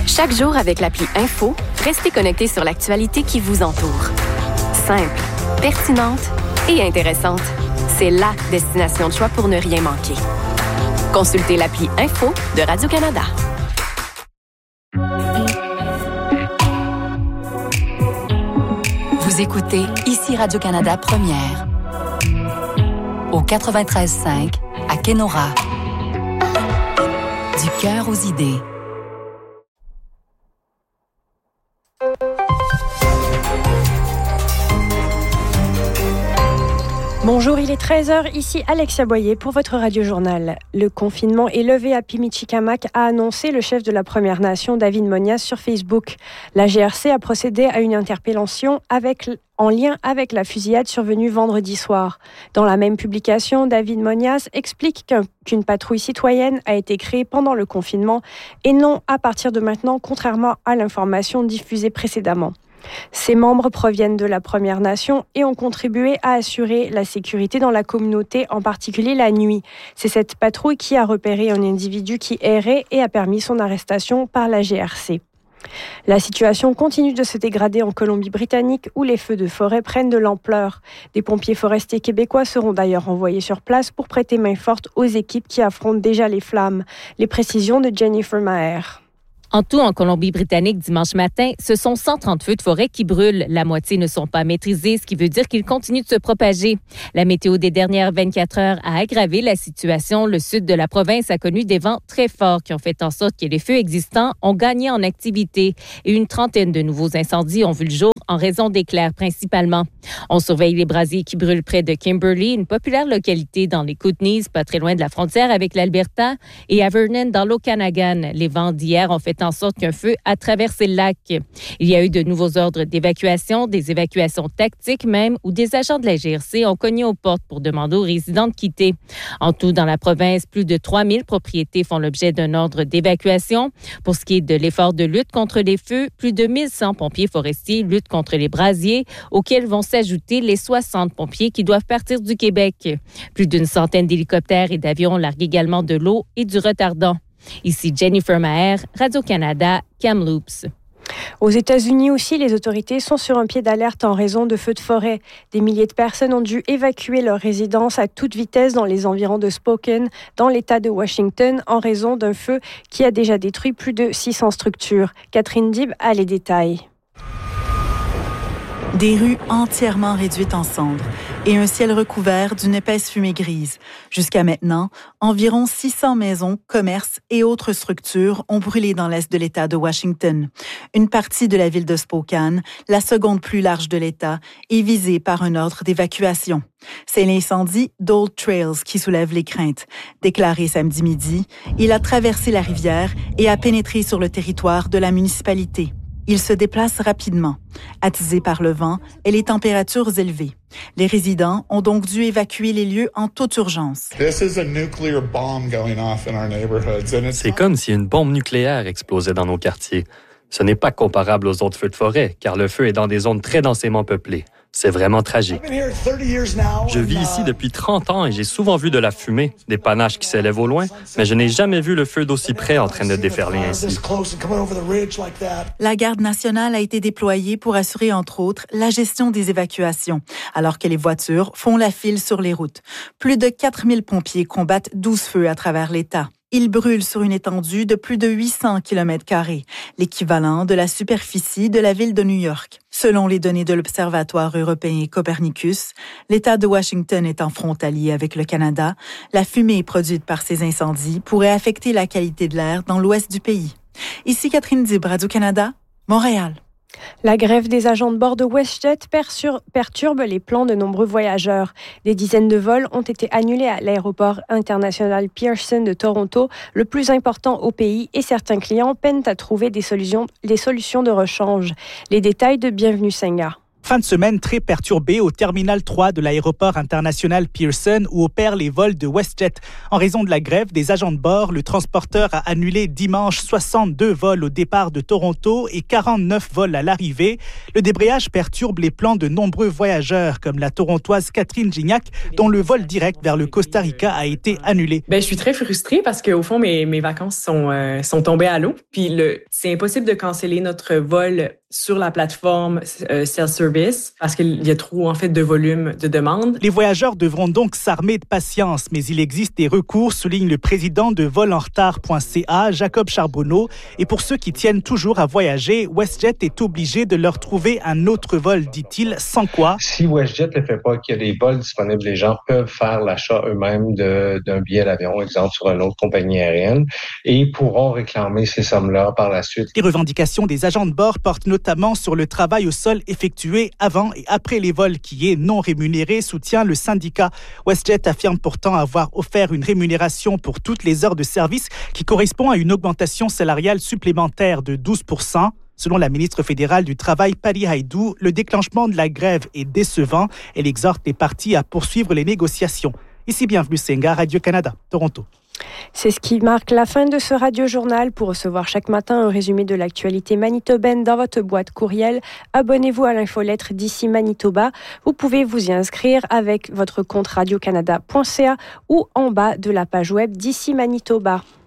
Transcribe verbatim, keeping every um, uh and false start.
Chaque jour avec l'appli Info, restez connectés sur l'actualité qui vous entoure. Simple, pertinente et intéressante. C'est la destination de choix pour ne rien manquer. Consultez l'appli Info de Radio-Canada. Vous écoutez ici Radio-Canada Première. Au quatre-vingt-treize cinq à Kenora. Du cœur aux idées. Bonjour, il est treize heures, ici Alexia Boyer pour votre radio-journal. Le confinement est levé à Pimicikamak, a annoncé le chef de la Première Nation, David Monias, sur Facebook. La G R C a procédé à une interpellation avec, en lien avec la fusillade survenue vendredi soir. Dans la même publication, David Monias explique qu'un, qu'une patrouille citoyenne a été créée pendant le confinement et non à partir de maintenant, contrairement à l'information diffusée précédemment. Ses membres proviennent de la Première Nation et ont contribué à assurer la sécurité dans la communauté, en particulier la nuit. C'est cette patrouille qui a repéré un individu qui errait et a permis son arrestation par la G R C. La situation continue de se dégrader en Colombie-Britannique où les feux de forêt prennent de l'ampleur. Des pompiers forestiers québécois seront d'ailleurs envoyés sur place pour prêter main forte aux équipes qui affrontent déjà les flammes. Les précisions de Jennifer Maher. En tout, en Colombie-Britannique, dimanche matin, ce sont cent trente feux de forêt qui brûlent. La moitié ne sont pas maîtrisés, ce qui veut dire qu'ils continuent de se propager. La météo des dernières vingt-quatre heures a aggravé la situation. Le sud de la province a connu des vents très forts qui ont fait en sorte que les feux existants ont gagné en activité. Et une trentaine de nouveaux incendies ont vu le jour en raison d'éclairs principalement. On surveille les brasiers qui brûlent près de Kimberley, une populaire localité dans les Kootenays, pas très loin de la frontière avec l'Alberta, et à Vernon, dans l'Okanagan. Les vents d'hier ont fait en sorte qu'un feu a traversé le lac. Il y a eu de nouveaux ordres d'évacuation, des évacuations tactiques même, où des agents de la G R C ont cogné aux portes pour demander aux résidents de quitter. En tout, dans la province, plus de trois mille propriétés font l'objet d'un ordre d'évacuation. Pour ce qui est de l'effort de lutte contre les feux, plus de mille cent pompiers forestiers luttent contre les brasiers, auxquels vont s'ajouter les soixante pompiers qui doivent partir du Québec. Plus d'une centaine d'hélicoptères et d'avions larguent également de l'eau et du retardant. Ici Jennifer Maher, Radio-Canada, Kamloops. Aux États-Unis aussi, les autorités sont sur un pied d'alerte en raison de feux de forêt. Des milliers de personnes ont dû évacuer leur résidence à toute vitesse dans les environs de Spokane, dans l'État de Washington, en raison d'un feu qui a déjà détruit plus de six cents structures. Catherine Dib a les détails. Des rues entièrement réduites en cendres et un ciel recouvert d'une épaisse fumée grise. Jusqu'à maintenant, environ six cents maisons, commerces et autres structures ont brûlé dans l'est de l'État de Washington. Une partie de la ville de Spokane, la seconde plus large de l'État, est visée par un ordre d'évacuation. C'est l'incendie d'Old Trails qui soulève les craintes. Déclaré samedi midi, il a traversé la rivière et a pénétré sur le territoire de la municipalité. Il se déplace rapidement. Attisé par le vent et les températures élevées. Les résidents ont donc dû évacuer les lieux en toute urgence. C'est comme si une bombe nucléaire explosait dans nos quartiers. Ce n'est pas comparable aux autres feux de forêt, car le feu est dans des zones très densément peuplées. C'est vraiment tragique. Je vis ici depuis trente ans et j'ai souvent vu de la fumée, des panaches qui s'élèvent au loin, mais je n'ai jamais vu le feu d'aussi près en train de déferler ainsi. La garde nationale a été déployée pour assurer, entre autres, la gestion des évacuations, alors que les voitures font la file sur les routes. Plus de quatre mille pompiers combattent douze feux à travers l'État. Ils brûlent sur une étendue de plus de huit cents kilomètres carrés, l'équivalent de la superficie de la ville de New York. Selon les données de l'Observatoire européen Copernicus, l'État de Washington étant frontalier avec le Canada, la fumée produite par ces incendies pourrait affecter la qualité de l'air dans l'ouest du pays. Ici Catherine Dib, Radio-Canada, Montréal. La grève des agents de bord de WestJet perturbe les plans de nombreux voyageurs. Des dizaines de vols ont été annulés à l'aéroport international Pearson de Toronto, le plus important au pays, et certains clients peinent à trouver des solutions, des solutions de rechange. Les détails de Bienvenue Senga. Fin de semaine très perturbée au terminal trois de l'aéroport international Pearson où opèrent les vols de WestJet. En raison de la grève des agents de bord, le transporteur a annulé dimanche soixante-deux vols au départ de Toronto et quarante-neuf vols à l'arrivée. Le débrayage perturbe les plans de nombreux voyageurs comme la torontoise Catherine Gignac dont le vol direct vers le Costa Rica a été annulé. Ben, je suis très frustrée parce qu'au fond, mes, mes vacances sont, euh, sont tombées à l'eau. Puis le, c'est impossible de canceller notre vol sur la plateforme euh, self-service parce qu'il y a trop en fait de volume de demandes. Les voyageurs devront donc s'armer de patience, mais il existe des recours, souligne le président de vol en retard point c a, Jacob Charbonneau. Et pour ceux qui tiennent toujours à voyager, WestJet est obligé de leur trouver un autre vol, dit-il, sans quoi. Si WestJet ne le fait pas, qu'il y a des vols disponibles, les gens peuvent faire l'achat eux-mêmes de, d'un billet d'avion, exemple sur une autre compagnie aérienne, et pourront réclamer ces sommes-là par la suite. Les revendications des agents de bord portent notamment sur le travail au sol effectué avant et après les vols qui est non rémunéré, soutient le syndicat. WestJet affirme pourtant avoir offert une rémunération pour toutes les heures de service qui correspond à une augmentation salariale supplémentaire de douze pour cent. Selon la ministre fédérale du Travail, Patty Hajdu, le déclenchement de la grève est décevant. Elle exhorte les parties à poursuivre les négociations. Ici, bienvenue Senga, Radio-Canada, Toronto. C'est ce qui marque la fin de ce radio-journal. Pour recevoir chaque matin un résumé de l'actualité manitobaine dans votre boîte courriel, abonnez-vous à l'infolettre d'ici Manitoba. Vous pouvez vous y inscrire avec votre compte radio canada point c a ou en bas de la page web d'ici Manitoba.